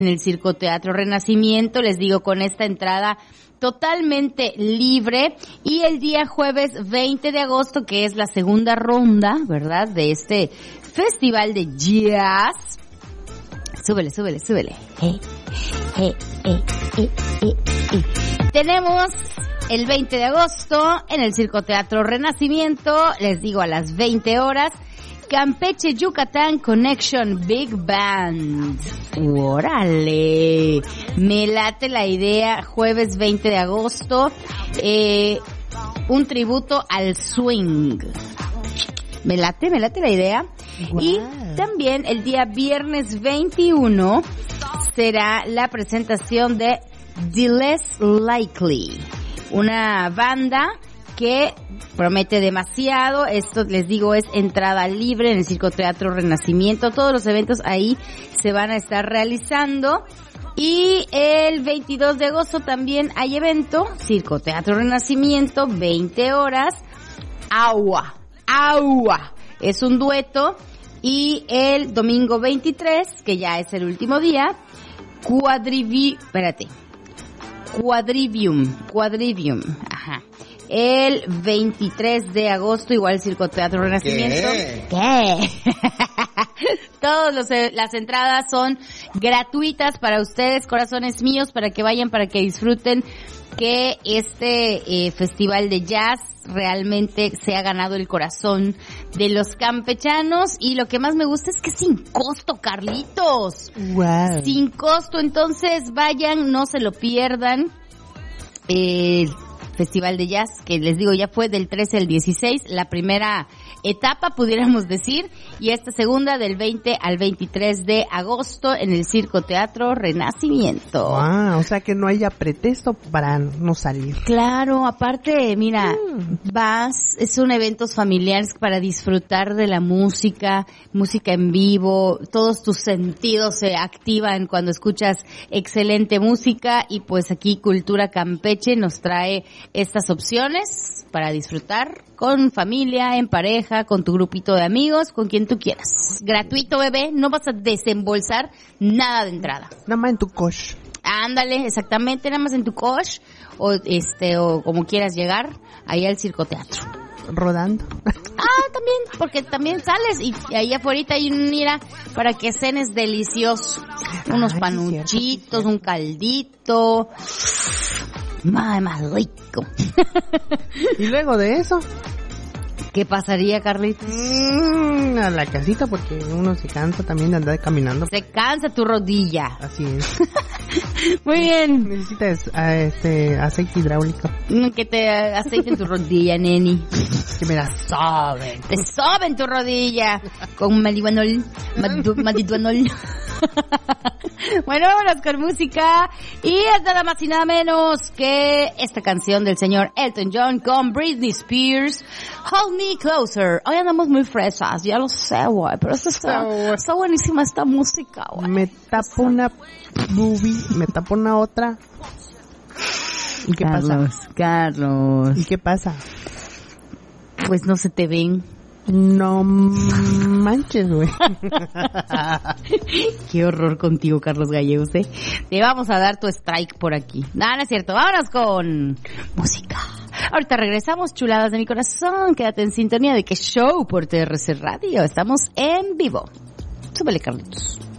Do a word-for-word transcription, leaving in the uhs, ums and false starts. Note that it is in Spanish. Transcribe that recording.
en el Circo Teatro Renacimiento, les digo, con esta entrada totalmente libre. Y el día jueves veinte de agosto, que es la segunda ronda, ¿verdad?, de este festival de jazz. Súbele, súbele, súbele. Hey, hey, hey, hey, hey, hey. Tenemos el veinte de agosto en el Circo Teatro Renacimiento, les digo, a las veinte horas, Campeche Yucatán Connection Big Band. ¡Órale! Me late la idea. Jueves veinte de agosto, eh, un tributo al swing. Me late, me late la idea. Wow. Y también el día viernes veintiuno será la presentación de The Less Likely, una banda que promete demasiado. Esto, les digo, es entrada libre en el Circo Teatro Renacimiento. Todos los eventos ahí se van a estar realizando. Y el veintidós de agosto también hay evento, Circo Teatro Renacimiento, veinte horas, Agua, Agua. Es un dueto. Y el domingo veintitrés, que ya es el último día, Quadrivi, espérate, Quadrivium, Quadrivium, ajá. El veintitrés de agosto, igual Circo Teatro Renacimiento. ¿Qué? ¿Qué? Todas los, las entradas son gratuitas para ustedes, corazones míos, para que vayan, para que disfruten que este eh, festival de jazz realmente se ha ganado el corazón de los campechanos. Y lo que más me gusta es que es sin costo, Carlitos. Wow. Sin costo, entonces vayan, no se lo pierdan. Eh, Festival de Jazz, que les digo, ya fue del trece al dieciséis, la primera etapa, pudiéramos decir, y esta segunda del veinte al veintitrés de agosto en el Circo Teatro Renacimiento. Wow, o sea que no haya pretexto para no salir. Claro, aparte, mira, mm. vas, son eventos familiares para disfrutar de la música, música en vivo, todos tus sentidos se activan cuando escuchas excelente música, y pues aquí Cultura Campeche nos trae estas opciones para disfrutar con familia, en pareja, con tu grupito de amigos, con quien tú quieras. Gratuito, bebé, no vas a desembolsar nada de entrada. Nada más en tu coche. Ándale, exactamente, nada más en tu coche, o este, o como quieras llegar ahí al Circo Teatro. Rodando. Ah, también, porque también sales y ahí afuera hay un, mira, para que cenes delicioso. Unos Ay, panuchitos, un caldito. Más, más rico. ¿Y luego de eso? ¿Qué pasaría, Carlitos? Mm, a la casita, porque uno se cansa también de andar caminando. Se cansa tu rodilla. Así es. Muy bien. Necesitas uh, este aceite hidráulico. Que te aceiten tu rodilla, neni. Que me la soben. Te soben tu rodilla. Con marihuanol. Marihuanol. Bueno, vámonos con música. Y es nada más y nada menos que esta canción del señor Elton John con Britney Spears, Hold Me Closer. Hoy andamos muy fresas, ya lo sé, güey, pero esto está, está buenísima esta música, güey. Me tapo una boobie, me tapo una otra. ¿Y qué Carlos, pasa? Carlos. ¿Y qué pasa? Pues no se te ven. No manches, güey. Qué horror contigo, Carlos Gallegos, ¿eh? Te vamos a dar tu strike por aquí. No, no es cierto. Vámonos con música. Ahorita regresamos, chuladas de mi corazón. Quédate en sintonía de Que Show por T R C Radio. Estamos en vivo. Súbele, Carlitos.